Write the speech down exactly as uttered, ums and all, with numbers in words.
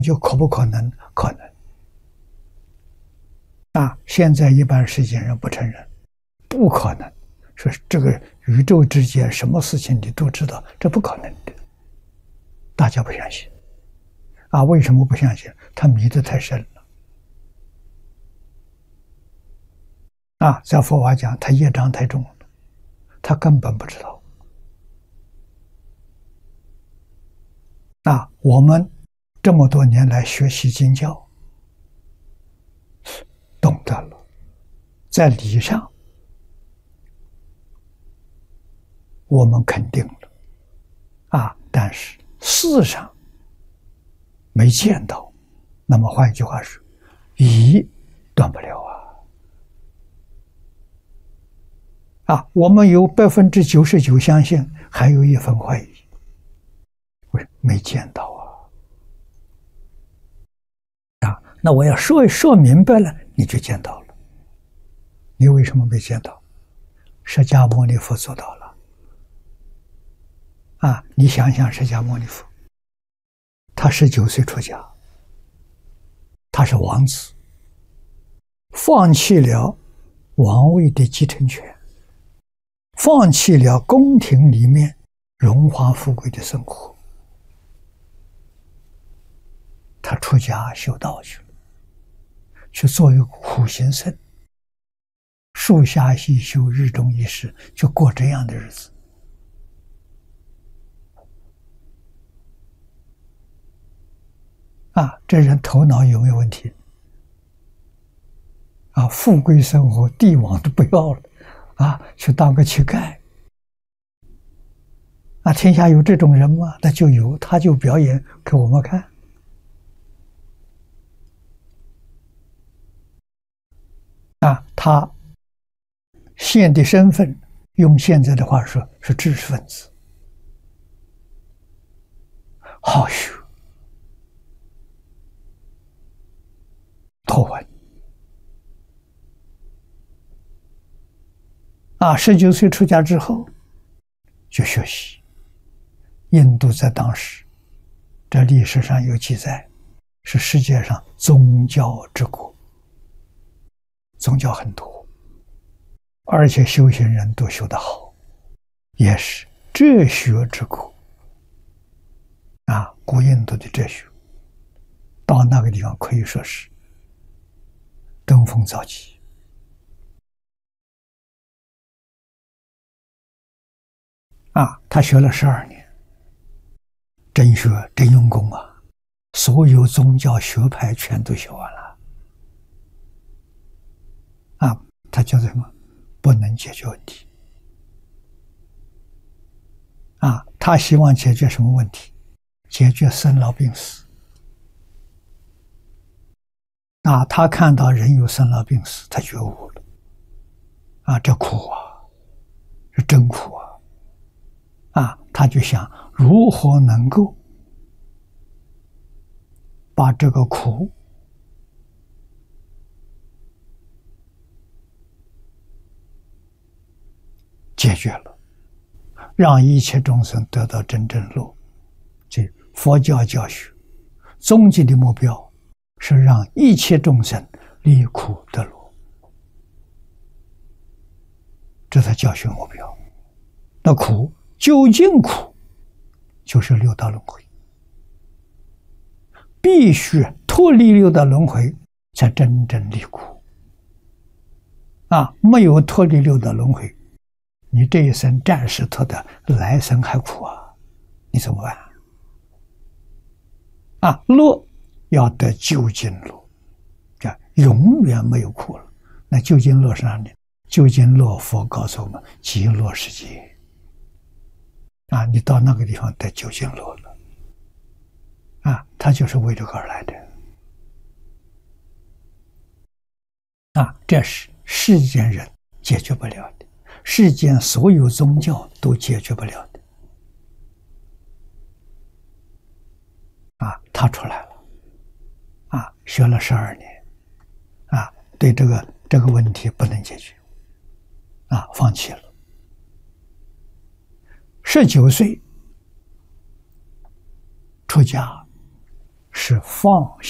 就可不可能？可能啊！现在一般世间人不承认，不可能。说这个宇宙之间什么事情你都知道，这不可能的。大家不相信啊？为什么不相信？他迷得太深了啊！在佛法讲，他业障太重了，他根本不知道。啊，我们这么多年来学习经教，懂得了，在理上我们肯定了啊，但是事上没见到。那么换一句话说，疑断不了啊！啊，我们有百分之九十九相信，还有一分怀疑，为没见到啊！啊，那我要说说明白了，你就见到了。你为什么没见到？释迦牟尼佛做到了啊！你想想，释迦牟尼佛，他十九岁出家，他是王子，放弃了王位的继承权，放弃了宫廷里面荣华富贵的生活，他出家修道去了，去做一个苦行僧，树下细修，日中一时，就过这样的日子。啊，这人头脑有没有问题？啊，富贵生活，帝王都不要了，啊，去当个乞丐。啊，天下有这种人吗？那就有，他就表演给我们看。啊，他现的身份，用现在的话说，是知识分子，好学，多闻。啊，十九岁出家之后，就学习。印度在当时，这历史上有记载，是世界上宗教之国，宗教很多，而且修行人都修得好，也是哲学之国。啊，古印度的哲学，到那个地方可以说是登峰造极。啊，他学了十二年，真学真用功啊！所有宗教学派全都学完了。啊，他叫做什么？不能解决问题。啊，他希望解决什么问题？解决生老病死。啊，他看到人有生老病死，他觉悟了。啊，这苦啊，是真苦啊！啊，他就想如何能够把这个苦解决了，让一切众生得到真正乐。这佛教教学终极的目标是让一切众生离苦得乐，这是教学目标。那苦究竟苦，就是六道轮回，必须脱离六道轮回，才真正离苦。啊，没有脱离六道轮回，你这一生暂时脱的，来生还苦啊，你怎么办？啊，乐要得究竟乐，这永远没有苦了。那究竟乐是哪里？究竟乐，佛告诉我们，极乐世界。啊，你到那个地方得究竟乐了。啊，他就是为这个而来的。啊，这是世间人解决不了的，世间所有宗教都解决不了的。啊，他出来了。啊，学了十二年。啊，对这个这个问题不能解决。啊，放弃了。十九岁出家， 是放